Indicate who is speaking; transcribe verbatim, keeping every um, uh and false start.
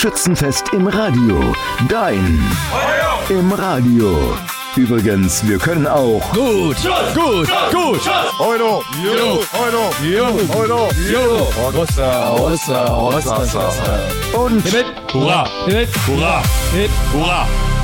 Speaker 1: Schützenfest im Radio. Dein im Radio. Übrigens, wir können auch
Speaker 2: gut, gut, gut.
Speaker 3: Heute, jo, heute, jo, heute, jo.
Speaker 2: Rossa, Rossa, Rossa,
Speaker 1: und
Speaker 2: Hurra, Hurra, Hurra.